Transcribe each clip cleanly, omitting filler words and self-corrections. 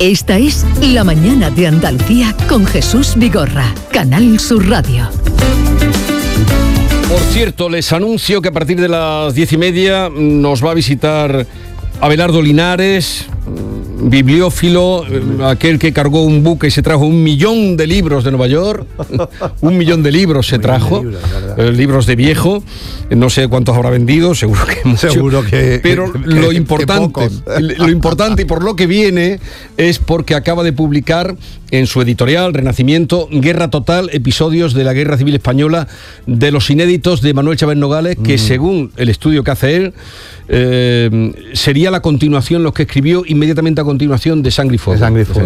Esta es La Mañana de Andalucía con Jesús Vigorra, Canal Sur Radio. Por cierto, les anuncio que a partir de las 10:30 nos va a visitar Abelardo Linares, bibliófilo, aquel que cargó un buque y se trajo 1 millón de libros de Nueva York. 1 millón de libros se trajo, libros de viejo. No sé cuántos habrá vendido, seguro que muchos. Seguro que. Pero lo importante y por lo que viene es porque acaba de publicar en su editorial Renacimiento, Guerra Total, episodios de la Guerra Civil Española, de los inéditos de Manuel Chávez Nogales, que según el estudio que hace él, sería la continuación, los que escribió inmediatamente a continuación de Sangre y Fuego.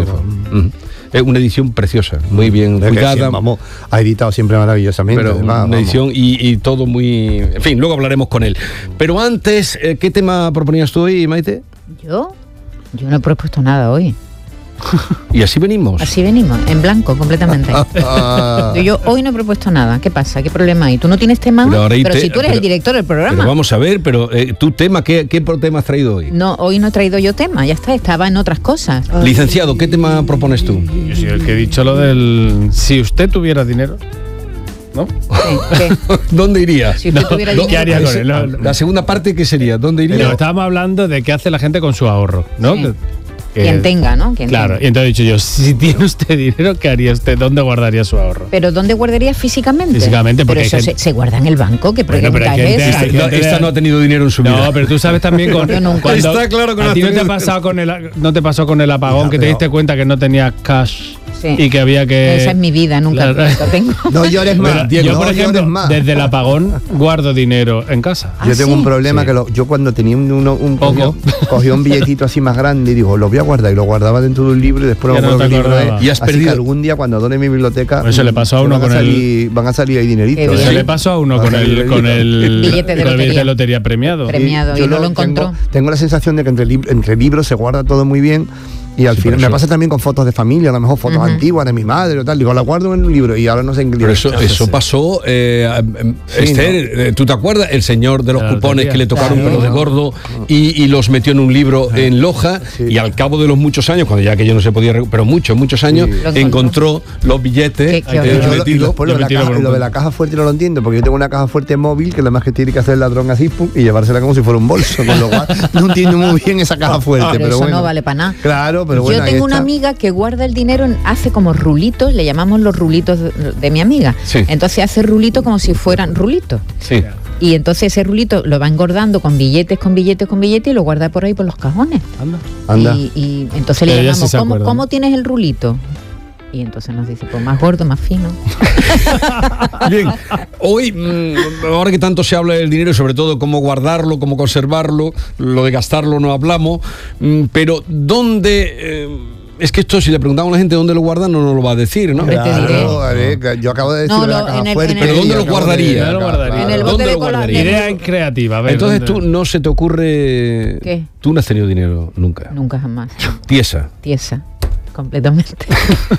Es una edición preciosa, muy bien cuidada. Vamos, ha editado siempre maravillosamente. Pero además, una edición y todo muy... En fin, luego hablaremos con él. Pero antes, ¿qué tema proponías tú hoy, Maite? Yo no he propuesto nada hoy. Y así venimos. Así venimos, en blanco, completamente. Yo hoy no he propuesto nada. ¿Qué pasa? ¿Qué problema hay? ¿Tú no tienes tema? Pero si tú eres el director del programa. Pero vamos a ver, tu tema, ¿qué tema has traído hoy? No, hoy no he traído yo tema, ya está, estaba en otras cosas. Licenciado, ¿qué tema propones tú? Yo soy el que he dicho lo del... Si usted tuviera dinero... ¿No? ¿Qué? ¿Dónde iría? Si usted tuviera dinero, ¿qué haría con él? La segunda parte, ¿qué sería? ¿Dónde iría? Pero estábamos hablando de qué hace la gente con su ahorro, ¿no? Sí. Quien tenga, ¿no? Claro, y entonces he dicho yo, si tiene usted dinero, ¿qué haría usted? ¿Dónde guardaría su ahorro? ¿Pero dónde guardaría físicamente? Físicamente, porque pero eso se guarda en el banco, ¿qué pregunta es esa? Esta no ha tenido dinero en su vida. No, pero tú sabes también con... Está claro que a ti no te te pasó con el apagón, que te diste cuenta que no tenías cash. Sí. Y que había que... Esa es mi vida, nunca lo tengo. No llores más, Diego, yo, por ejemplo, desde el apagón guardo dinero en casa. Yo tengo un problema que yo cuando tenía cogía un billetito así más grande y digo, lo voy a guardar, y lo guardaba dentro de un libro y después lo guardo en el libro. Y has perdido. Que algún día cuando done mi biblioteca... Eso le pasó a uno con van a salir ahí dineritos. Eso le pasó a uno con el billete de lotería premiado. Y no lo encontró. Tengo la sensación de que entre libros se guarda todo muy bien. Y al final me pasa también con fotos de familia, a lo mejor fotos antiguas de mi madre o tal. Digo, la guardo en un libro y ahora no sé en qué libro. Pero eso pasó, Esther, ¿tú te acuerdas? El señor de los cupones que le tocaron pelos de gordo y los metió en un libro en Loja y al cabo de los muchos años, cuando ya que yo no se podía, pero muchos años, encontró los billetes metidos. Lo de la caja fuerte no lo entiendo, porque yo tengo una caja fuerte móvil que lo más que tiene que hacer el ladrón así y llevársela como si fuera un bolso, con lo cual no entiendo muy bien esa caja fuerte. Pero eso bueno, no vale para nada. Claro. Pero bueno, yo tengo una amiga que guarda el dinero, hace como rulitos, le llamamos los rulitos de mi amiga. Sí. Entonces hace rulitos como si fueran rulitos. Sí. Y entonces ese rulito lo va engordando con billetes y lo guarda por ahí por los cajones. Anda. Y entonces le llamamos, ¿cómo tienes el rulito? Y entonces nos dice, pues más gordo, más fino. Bien, hoy, ahora que tanto se habla del dinero y sobre todo cómo guardarlo, cómo conservarlo, lo de gastarlo no hablamos, pero ¿dónde...? Es que esto, si le preguntamos a la gente dónde lo guardan, no nos lo va a decir, ¿no? Claro, yo acabo de decir la caja fuerte. ¿Pero dónde lo guardaría? En el bote de cola. Idea creativa. Entonces tú no se te ocurre... ¿Qué? Tú no has tenido dinero nunca. Nunca jamás. Tiesa. Completamente.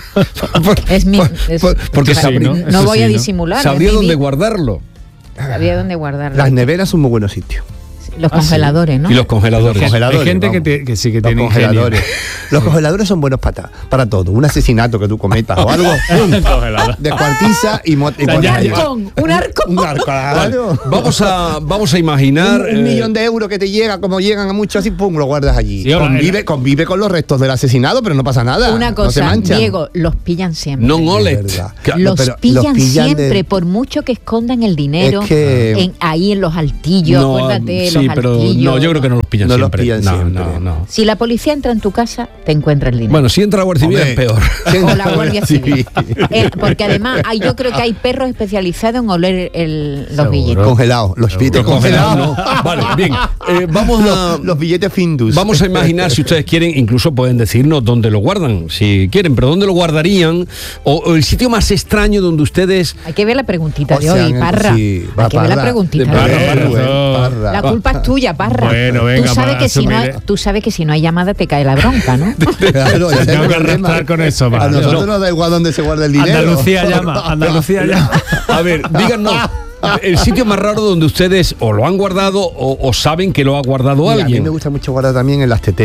Porque no voy a disimular. Sabría dónde guardarlo. Las neveras son muy buenos sitios. Los congeladores, ¿no? Y los congeladores. Hay gente que sí que tiene congeladores. Los congeladores son buenos para todo. Un asesinato que tú cometas o algo, descuartiza y un arco. Claro. Vamos a imaginar un millón de euros que te llega, como llegan a muchos así, pum, lo guardas allí. Sí, convive con los restos del asesinado, pero no pasa nada. Una cosa, no Diego, los pillan siempre. No olet. Los pillan siempre, por mucho que escondan el dinero ahí en los altillos, acuérdate. Sí, pero no, yo creo que no los pillan siempre. No. Si la policía entra en tu casa, te encuentra el dinero. Bueno, si entra la Guardia Civil es peor. O la Guardia Civil. Porque además yo creo que hay perros especializados en oler los billetes. Congelados, los billetes congelados. Vale, bien. Los billetes Findus. Vamos a imaginar, si ustedes quieren, incluso pueden decirnos dónde lo guardan, si quieren, pero dónde lo guardarían, o el sitio más extraño donde ustedes... Hay que ver la preguntita de hoy, Parra. Hay que ver la preguntita de Parra. La culpa es tuya, Parra. Bueno, venga, tú sabes que si no hay llamada te cae la bronca, ¿no? Claro, tengo que arrastrar con eso. A nosotros nos da igual dónde se guarda el dinero. Andalucía llama. A ver, díganos el sitio más raro donde ustedes o lo han guardado o saben que lo ha guardado alguien. A mí me gusta mucho guardar también en las teteras.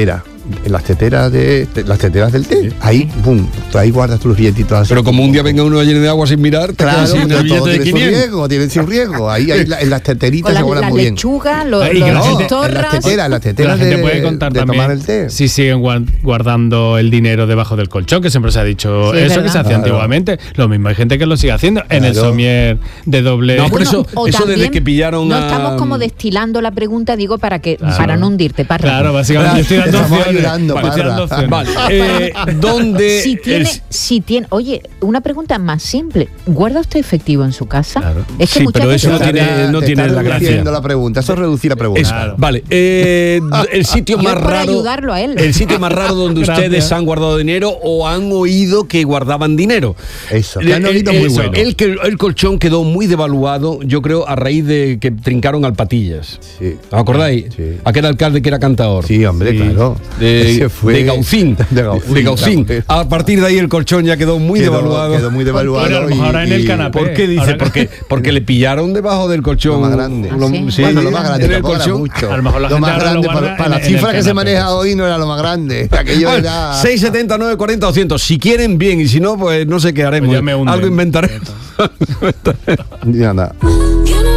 en las teteras del té. Ahí, boom, ahí guardas tus billetitos así. Pero como un día venga uno lleno de agua sin mirar, claro, sin el billete de 500. Tienen sin riesgo. Ahí en las teteritas se guardan muy bien. Lechuga, en las teteras la gente puede contar de también tomar el té. Si siguen guardando el dinero debajo del colchón, que siempre se ha dicho eso que se hacía antiguamente. Lo mismo, hay gente que lo sigue haciendo en el somier de doble. No, por eso desde que pillaron no estamos como destilando la pregunta, digo, para no hundirte, Parra. Claro, básicamente yo estoy dando opciones. Vale. ¿Dónde? Si tiene, oye, una pregunta más simple. ¿Guarda usted efectivo en su casa? Claro. Es que sí, pero eso no tiene la gracia. La pregunta, eso es reducir la pregunta. Claro. Vale. El sitio más raro. Ayudarlo a él. El sitio más raro donde ustedes han guardado dinero o han oído que guardaban dinero. Eso. Han oído muy bueno. El colchón quedó muy devaluado, yo creo, a raíz de que trincaron al Patillas. Sí. ¿Os acordáis? Sí. Aquel alcalde que era cantador. Sí, hombre, claro. De Gaucín. De Gaucín. A partir de ahí el colchón ya quedó muy devaluado. Quedó muy devaluado. Pero a lo mejor ahora en el canapé. ¿Por qué dice? Porque le pillaron debajo del colchón. Lo más grande. Bueno, lo más grande. En el colchón. A lo mejor la lo gente más grande para la cifra que se maneja hoy no era lo más grande. Aquello era 670, 940, 200. Si quieren, bien. Y si no, pues no sé qué haremos. Pues algo inventaremos. Ya nada.